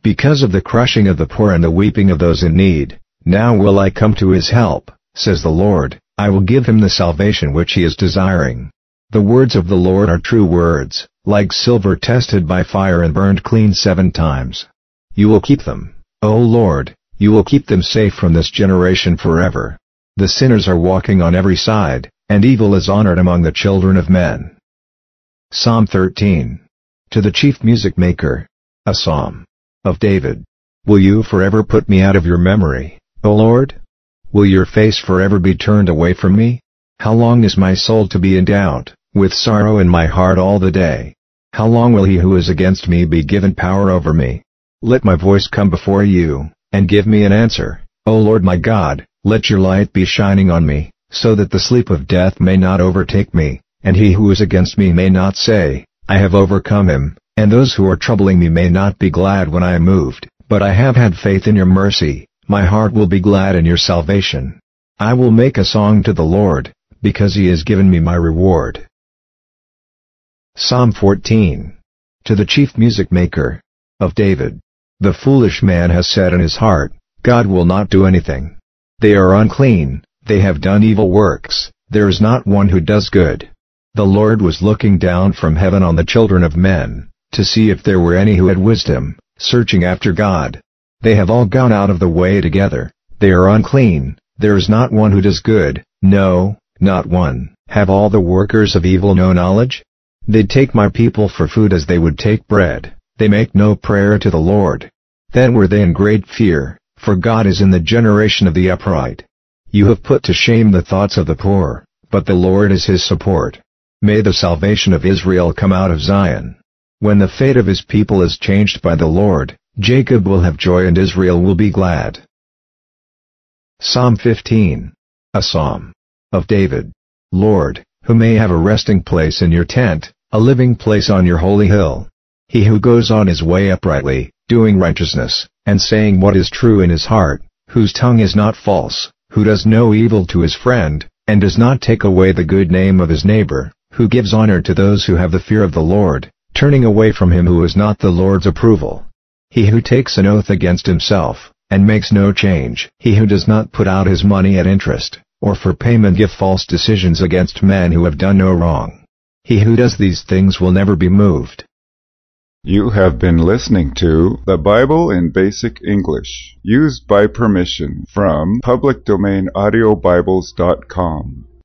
Because of the crushing of the poor and the weeping of those in need, now will I come to his help, says the Lord. I will give him the salvation which he is desiring. The words of the Lord are true words, like silver tested by fire and burned clean 7 times. You will keep them, O Lord, you will keep them safe from this generation forever. The sinners are walking on every side, and evil is honored among the children of men. Psalm 13. To the chief music maker. A psalm of David. Will you forever put me out of your memory, O Lord? Will your face forever be turned away from me? How long is my soul to be in doubt, with sorrow in my heart all the day? How long will he who is against me be given power over me? Let my voice come before you, and give me an answer, O Lord my God. Let your light be shining on me, so that the sleep of death may not overtake me, and he who is against me may not say, I have overcome him, and those who are troubling me may not be glad when I am moved. But I have had faith in your mercy, my heart will be glad in your salvation. I will make a song to the Lord, because he has given me my reward. Psalm 14. To the chief music maker. Of David. The foolish man has said in his heart, God will not do anything. They are unclean, they have done evil works, there is not one who does good. The Lord was looking down from heaven on the children of men, to see if there were any who had wisdom, searching after God. They have all gone out of the way together, they are unclean, there is not one who does good, no, not one. Have all the workers of evil no knowledge? They take my people for food as they would take bread, they make no prayer to the Lord. Then were they in great fear, for God is in the generation of the upright. You have put to shame the thoughts of the poor, but the Lord is his support. May the salvation of Israel come out of Zion. When the fate of his people is changed by the Lord, Jacob will have joy and Israel will be glad. Psalm 15. A psalm of David. Lord, who may have a resting place in your tent, a living place on your holy hill. He who goes on his way uprightly, doing righteousness, and saying what is true in his heart, whose tongue is not false, who does no evil to his friend, and does not take away the good name of his neighbor, who gives honor to those who have the fear of the Lord, turning away from him who is not the Lord's approval. He who takes an oath against himself, and makes no change. He who does not put out his money at interest, or for payment give false decisions against men who have done no wrong. He who does these things will never be moved. You have been listening to The Bible in Basic English, used by permission from publicdomainaudiobibles.com.